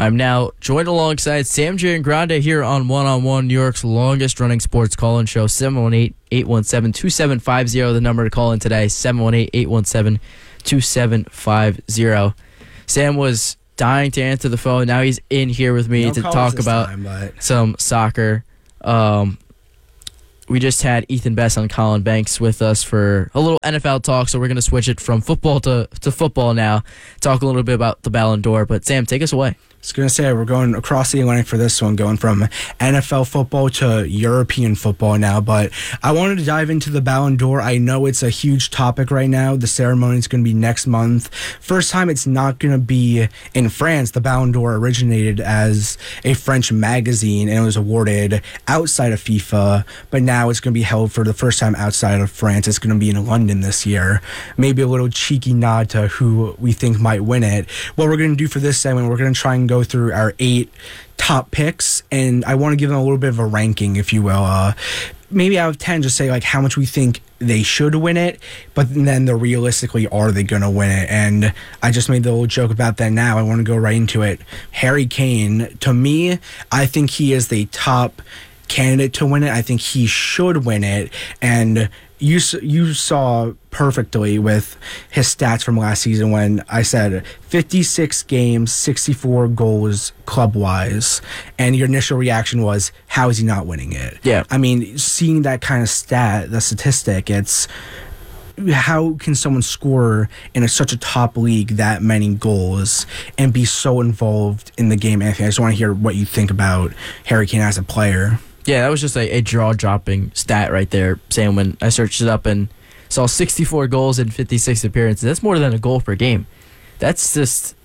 I'm now joined alongside Sam Giangrande here on One-on-One, New York's longest-running sports call-in show, 718-817-2750, the number to call in today, 718-817-2750. Sam was dying to answer the phone. Now he's in here with me to talk about some soccer. We just had Ethan Best on Colin Banks with us for a little NFL talk, so we're going to switch it from football to football now, talk a little bit about the Ballon d'Or. But Sam, take us away. I was going to say, we're going across the Atlantic for this one, going from NFL football to European football now. But I wanted to dive into the Ballon d'Or. I know it's a huge topic right now. The ceremony is going to be next month. First time it's not going to be in France. The Ballon d'Or originated as a French magazine, and it was awarded outside of FIFA. But now it's going to be held for the first time outside of France. It's going to be in London this year. Maybe a little cheeky nod to who we think might win it. What we're going to do for this segment, we're going to try and go through our 8 top picks, and I want to give them a little bit of a ranking, if you will. Maybe out of 10, just say like how much we think they should win it, but then realistically, are they going to win it? And I just made the little joke about that now. I want to go right into it. Harry Kane, to me, I think he is the top candidate to win it. I think he should win it, and you saw perfectly with his stats from last season when I said 56 games, 64 goals club-wise, and your initial reaction was, how is he not winning it? Yeah. I mean, seeing that kind of the statistic, it's how can someone score in such a top league that many goals and be so involved in the game? Anthony, I just want to hear what you think about Harry Kane as a player. Yeah, that was just a jaw-dropping stat right there, Sam, when I searched it up and saw 64 goals in 56 appearances. That's more than a goal per game. That's just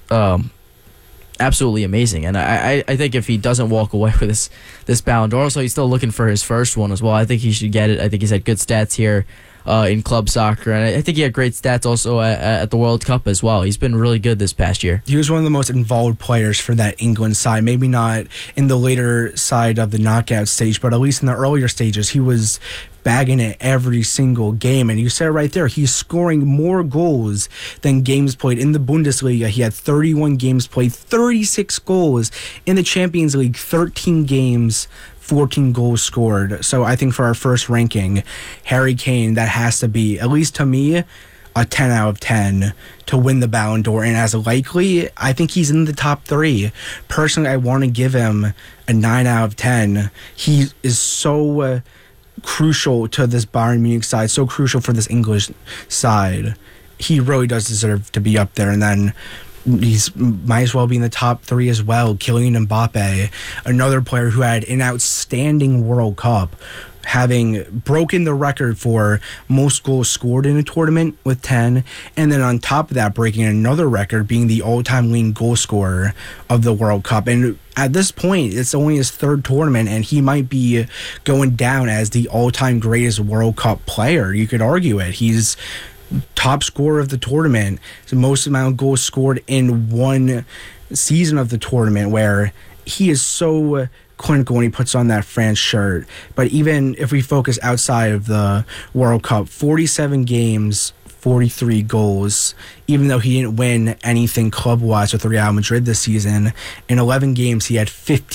absolutely amazing. And I think if he doesn't walk away with this Ballon d'Or, also he's still looking for his first one as well. I think he should get it. I think he's had good stats here in club soccer, and I think he had great stats also at the World Cup as well. He's been really good this past year. He was one of the most involved players for that England side, maybe not in the later side of the knockout stage, but at least in the earlier stages, he was bagging it every single game. And you said it right there, he's scoring more goals than games played in the Bundesliga. He had 31 games played, 36 goals. In the Champions League, 13 games, 14 goals scored. So I think for our first ranking, Harry Kane, that has to be, at least to me, a 10 out of 10 to win the Ballon d'Or. And as likely, I think he's in the top 3. Personally, I want to give him a 9 out of 10. He is so crucial to this Bayern Munich side, so crucial for this English side. He really does deserve to be up there. And then he's might as well be in the top 3 as well. Kylian Mbappe, another player who had an outstanding World Cup, having broken the record for most goals scored in a tournament with 10, and then on top of that, breaking another record, being the all-time leading goal scorer of the World Cup. And at this point, it's only his 3rd tournament, and he might be going down as the all-time greatest World Cup player. You could argue it. He's top scorer of the tournament, the most amount of goals scored in one season of the tournament, where he is so clinical when he puts on that France shirt. But even if we focus outside of the World Cup, 47 games, 43 goals, even though he didn't win anything club-wise with Real Madrid this season. In 11 games, he had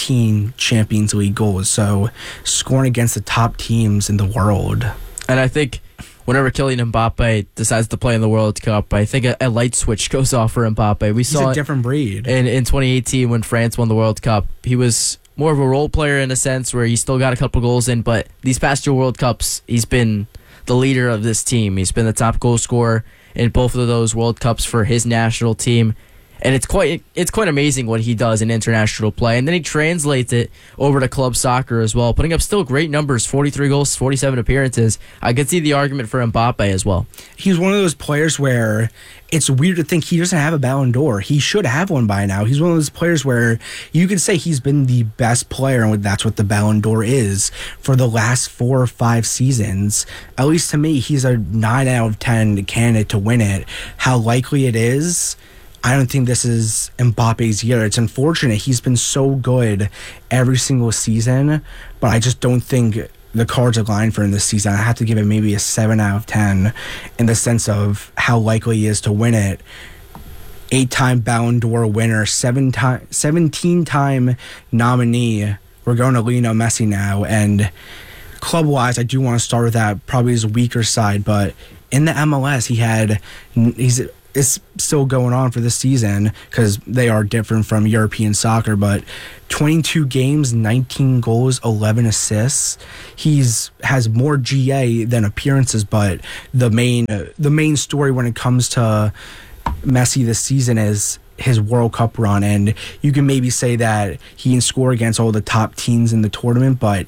15 Champions League goals, so scoring against the top teams in the world. And I think whenever Kylian Mbappe decides to play in the World Cup, I think a light switch goes off for Mbappe. He's a different breed. In 2018 when France won the World Cup, he was more of a role player in a sense where he still got a couple goals in, but these past 2 World Cups, he's been the leader of this team. He's been the top goal scorer in both of those World Cups for his national team. And it's quite amazing what he does in international play. And then he translates it over to club soccer as well, putting up still great numbers, 43 goals, 47 appearances. I could see the argument for Mbappe as well. He's one of those players where it's weird to think he doesn't have a Ballon d'Or. He should have one by now. He's one of those players where you could say he's been the best player, and that's what the Ballon d'Or is, for the last 4 or 5 seasons. At least to me, he's a 9 out of 10 candidate to win it. How likely it is, I don't think this is Mbappe's year. It's unfortunate. He's been so good every single season, but I just don't think the cards are aligned for him this season. I have to give it maybe a 7 out of 10 in the sense of how likely he is to win it. 8-time Ballon d'Or winner, 17-time nominee. We're going to Lionel Messi now, and club-wise, I do want to start with that, probably his weaker side, but in the MLS, it's still going on for this season because they are different from European soccer, but 22 games, 19 goals, 11 assists. Has more GA than appearances, but the main story when it comes to Messi this season is his World Cup run, and you can maybe say that he can score against all the top teams in the tournament, but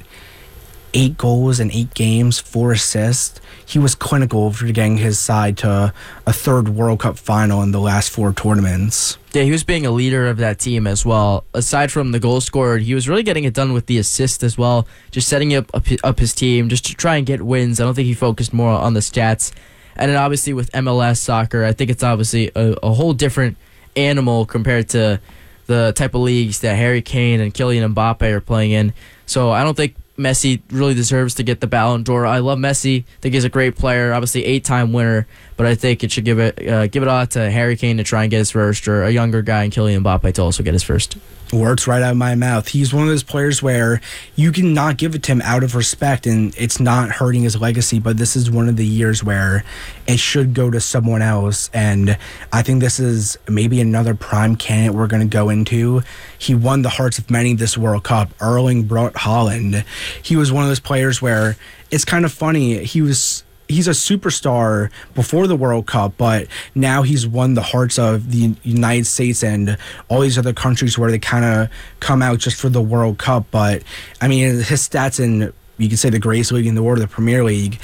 8 goals in 8 games, 4 assists. He was clinical for getting his side to a third World Cup final in the last 4 tournaments. Yeah, he was being a leader of that team as well. Aside from the goal scorer, he was really getting it done with the assist as well, just setting up his team just to try and get wins. I don't think he focused more on the stats. And then obviously with MLS soccer, I think it's obviously a whole different animal compared to the type of leagues that Harry Kane and Kylian Mbappe are playing in. So I don't think Messi really deserves to get the Ballon d'Or. I love Messi. I think he's a great player, obviously 8-time winner, but I think it should give it all to Harry Kane to try and get his first, or a younger guy in Kylian Mbappe to also get his first. Words right out of my mouth. He's one of those players where you can not give it to him out of respect, and it's not hurting his legacy, but this is one of the years where it should go to someone else, and I think this is maybe another prime candidate we're going to go into. He won the hearts of many this World Cup. Erling Braut Haaland. He was one of those players where it's kind of funny. He's a superstar before the World Cup, but now he's won the hearts of the United States and all these other countries where they kind of come out just for the World Cup. But, I mean, his stats in, you could say, the greatest league in the world, the Premier League,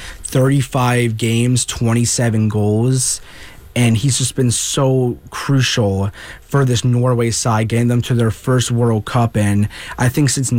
35 games, 27 goals. And he's just been so crucial for this Norway side, getting them to their first World Cup in, I think, since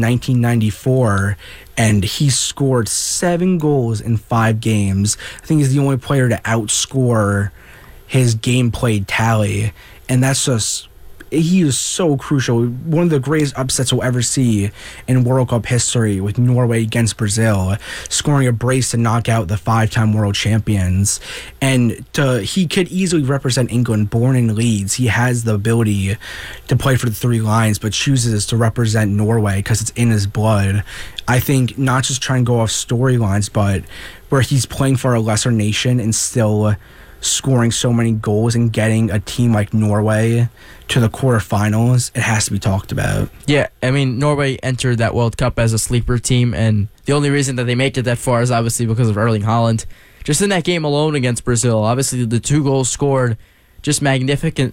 1994. And he scored 7 goals in 5 games. I think he's the only player to outscore his game played tally. And that's just, he is so crucial. One of the greatest upsets we'll ever see in World Cup history, with Norway against Brazil, scoring a brace to knock out the 5-time world champions. And he could easily represent England. Born in Leeds, he has the ability to play for the 3 Lions, but chooses to represent Norway because it's in his blood. I think not just trying to go off storylines, but where he's playing for a lesser nation and still scoring so many goals and getting a team like Norway to the quarterfinals, it has to be talked about. Yeah, I mean, Norway entered that World Cup as a sleeper team, and the only reason that they make it that far is obviously because of Erling Haaland. Just in that game alone against Brazil, obviously the 2 goals scored, just magnificent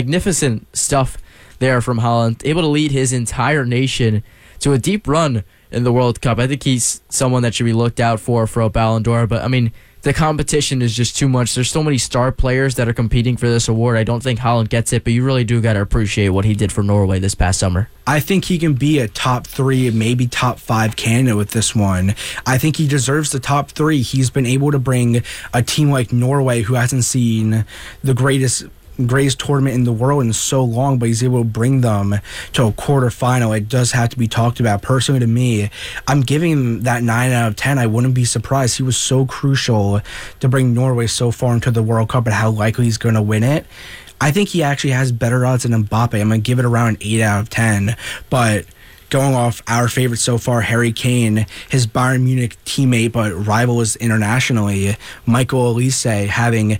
stuff there from Haaland, able to lead his entire nation to a deep run in the World Cup. I think he's someone that should be looked out for a Ballon d'Or, but I mean, the competition is just too much. There's so many star players that are competing for this award. I don't think Haaland gets it, but you really do got to appreciate what he did for Norway this past summer. I think he can be a top 3, maybe top 5 candidate with this one. I think he deserves the top 3. He's been able to bring a team like Norway, who hasn't seen the greatest tournament in the world in so long, but he's able to bring them to a quarterfinal. It does have to be talked about. Personally, to me, I'm giving him that 9 out of 10. I wouldn't be surprised. He was so crucial to bring Norway so far into the World Cup and how likely he's going to win it. I think he actually has better odds than Mbappe. I'm going to give it around an 8 out of 10, but going off our favorite so far, Harry Kane, his Bayern Munich teammate but rivals internationally, Michael Olise, having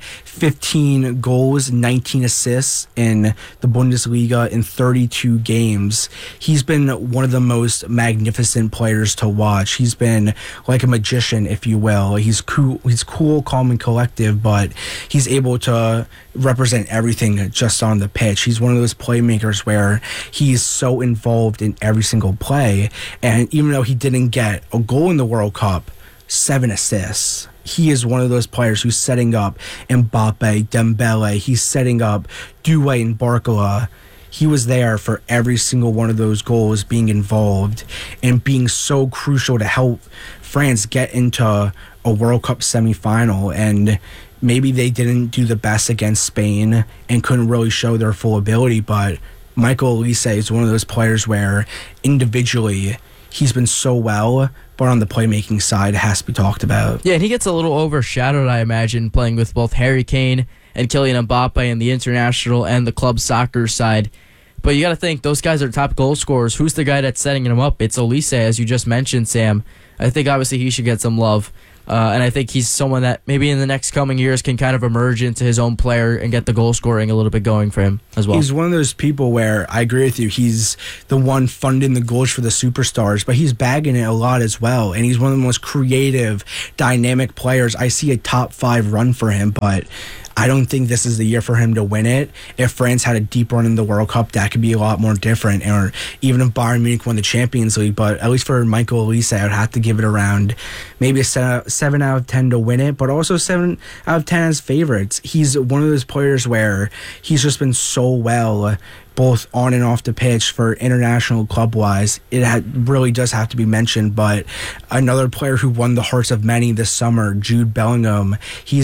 15 goals, 19 assists in the Bundesliga in 32 games. He's been one of the most magnificent players to watch. He's been like a magician, if you will. He's cool, calm, and collective, but he's able to represent everything just on the pitch. He's one of those playmakers where he's so involved in every single play, and even though he didn't get a goal in the World Cup, 7 assists. He is one of those players who's setting up Mbappe, Dembele. He's setting up Doué and Barcola. He was there for every single one of those goals, being involved and being so crucial to help France get into a World Cup semifinal. And maybe they didn't do the best against Spain and couldn't really show their full ability, but Michael Olise is one of those players where individually he's been so well, but on the playmaking side, it has to be talked about. Yeah, and he gets a little overshadowed, I imagine, playing with both Harry Kane and Kylian Mbappe in the international and the club soccer side. But you got to think, those guys are top goal scorers. Who's the guy that's setting them up? It's Olise, as you just mentioned, Sam. I think obviously he should get some love. And I think he's someone that maybe in the next coming years can kind of emerge into his own player and get the goal scoring a little bit going for him as well. He's one of those people where I agree with you. He's the one funding the goals for the superstars, but he's bagging it a lot as well. And he's one of the most creative, dynamic players. I see a top 5 run for him, but I don't think this is the year for him to win it. If France had a deep run in the World Cup, that could be a lot more different. Or even if Bayern Munich won the Champions League. But at least for Michael Olise, I would have to give it around maybe a 7 out of 10 to win it, but also 7 out of 10 as favorites. He's one of those players where he's just been so well both on and off the pitch for international club-wise. It really does have to be mentioned, but another player who won the hearts of many this summer, Jude Bellingham,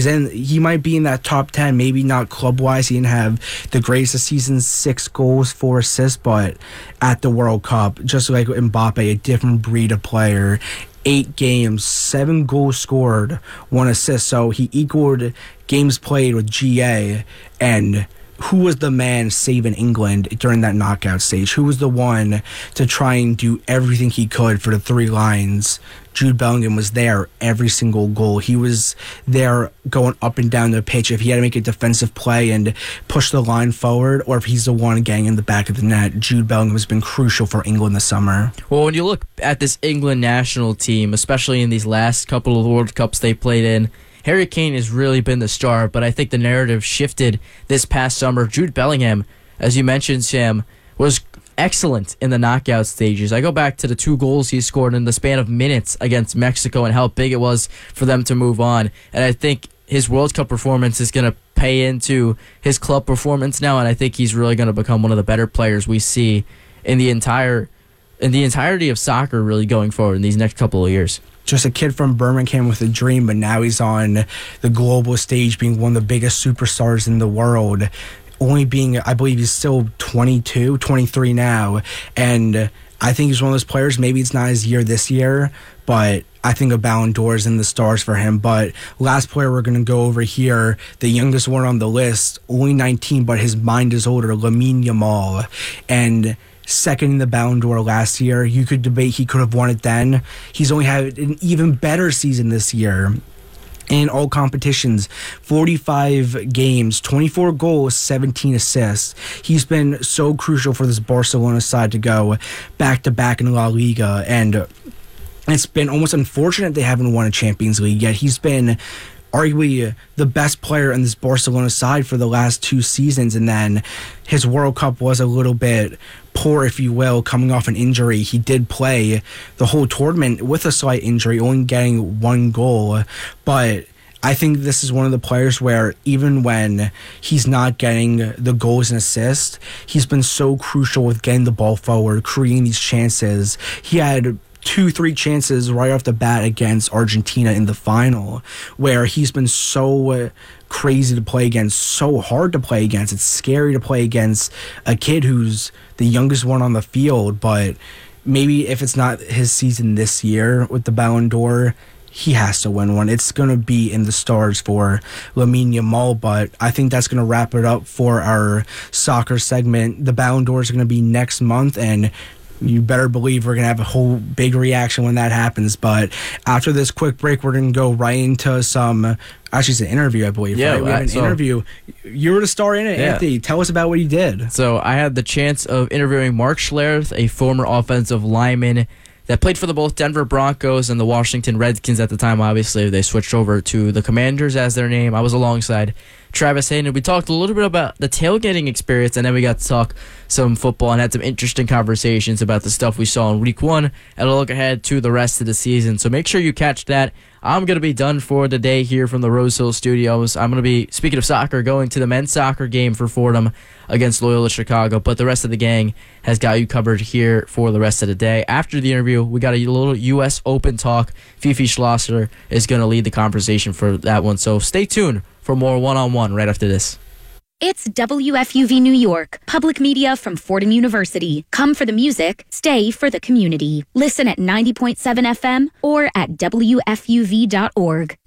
he might be in that top 10, maybe not club-wise. He didn't have the greatest of seasons, 6 goals, 4 assists, but at the World Cup, just like Mbappe, a different breed of player. 8 games, 7 goals scored, 1 assist, so he equaled games played with GA. And who was the man saving England during that knockout stage? Who was the one to try and do everything he could for the 3 Lions? Jude Bellingham was there every single goal. He was there going up and down the pitch. If he had to make a defensive play and push the line forward, or if he's the one getting in the back of the net, Jude Bellingham has been crucial for England this summer. Well, when you look at this England national team, especially in these last couple of World Cups they played in, Harry Kane has really been the star, but I think the narrative shifted this past summer. Jude Bellingham, as you mentioned, Sam, was excellent in the knockout stages. I go back to the 2 goals he scored in the span of minutes against Mexico and how big it was for them to move on. And I think his World Cup performance is going to pay into his club performance now, and I think he's really going to become one of the better players we see in the entirety of soccer really going forward in these next couple of years. Just a kid from Birmingham with a dream, but now he's on the global stage being one of the biggest superstars in the world. Only being, I believe he's still 22, 23 now. And I think he's one of those players, maybe it's not his year this year, but I think a Ballon d'Or is in the stars for him. But last player we're going to go over here, the youngest one on the list, only 19, but his mind is older, Lamine Yamal. And second in the Ballon d'Or last year. You could debate he could have won it then. He's only had an even better season this year in all competitions. 45 games, 24 goals, 17 assists. He's been so crucial for this Barcelona side to go back-to-back in La Liga, and it's been almost unfortunate they haven't won a Champions League yet. He's been arguably the best player in this Barcelona side for the last 2 seasons, and then his World Cup was a little bit poor, if you will, coming off an injury. He did play the whole tournament with a slight injury, only getting 1 goal, but I think this is one of the players where even when he's not getting the goals and assists, he's been so crucial with getting the ball forward, creating these chances. He had 2-3 chances right off the bat against Argentina in the final, where he's been so crazy to play against, so hard to play against. It's scary to play against a kid who's the youngest one on the field, but maybe if it's not his season this year with the Ballon d'Or, he has to win one. It's going to be in the stars for Lamine Yamal, but I think that's going to wrap it up for our soccer segment. The Ballon d'Or is going to be next month, and you better believe we're going to have a whole big reaction when that happens. But after this quick break, we're going to go right into some, actually it's an interview, I believe. Yeah, right? We have an interview. You were the star in it, yeah. Anthony. Tell us about what you did. So I had the chance of interviewing Mark Schlereth, a former offensive lineman that played for the both Denver Broncos and the Washington Redskins at the time. Obviously, they switched over to the Commanders as their name. I was alongside Travis Hayden. We talked a little bit about the tailgating experience, and then we got to talk some football and had some interesting conversations about the stuff we saw in Week 1 and a look ahead to the rest of the season. So make sure you catch that. I'm going to be done for the day here from the Rose Hill Studios. I'm going to be, speaking of soccer, going to the men's soccer game for Fordham against Loyola Chicago, but the rest of the gang has got you covered here for the rest of the day. After the interview, we got a little U.S. Open talk. Fifi Schlosser is going to lead the conversation for that one, so stay tuned for more one-on-one right after this. It's WFUV New York, public media from Fordham University. Come for the music, stay for the community. Listen at 90.7 FM or at WFUV.org.